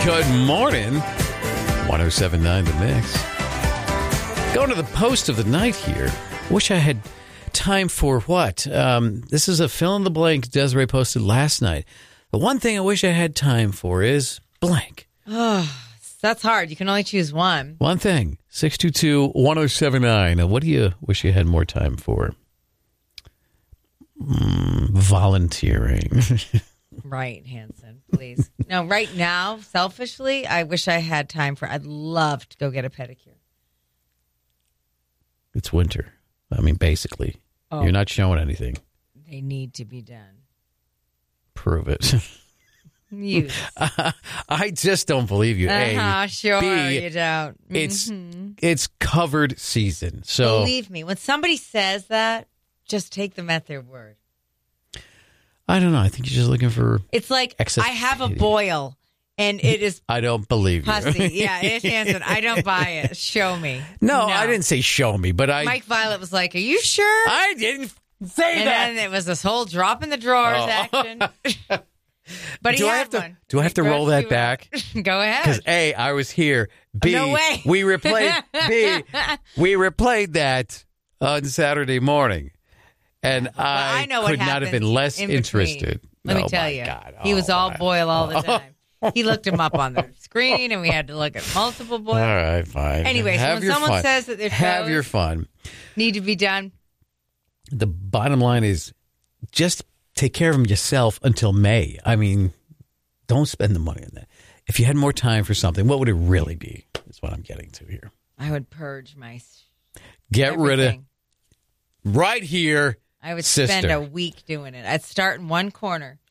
Good morning. 107.9 The Mix. Going to the post of the night here. Wish I had time for what? This is a fill in the blank Desiree posted last night. The one thing I wish I had time for is blank. Oh, that's hard. You can only choose one. One thing. 622-1079. What do you wish you had more time for? Volunteering. Right, Hanson, please. No, right now, selfishly, I wish I had time for, I'd love to go get a pedicure. It's winter. I mean, basically. Oh. You're not showing anything. They need to be done. Prove it. You. I just don't believe you. Sure, B, you don't. It's covered season. So believe me, when somebody says that, just take them at their word. I don't know. I think you're just looking for. It's like excess I have a pity. boil, and it is I don't believe you. pussy. Yeah, it's Hanson. I don't buy it. Show me. No, I didn't say show me, but I. Mike Violet was like, "Are you sure?" I didn't say and that. then it was this whole drop in the drawers action. But do he I had have to? one. Do I have to roll that back? Go ahead. Because A, I was here. B, No way. we replayed. B, we replayed that on Saturday morning, and I know what could not have been happens less in between. interested. Let me Oh, tell my you, God. he was Oh, all my- boil all the time. He looked him up on the screen, and we had to look at multiple boils. All right, fine. Anyway, so have when your someone fun. says that their have toes your fun. need to be done, The bottom line is just take care of them yourself until May. I mean, don't spend the money on that. If you had more time for something, what would it really be? Is what I'm getting to here. I would purge my Get rid of everything. right here. I would sister. spend a week doing it. I'd start in one corner.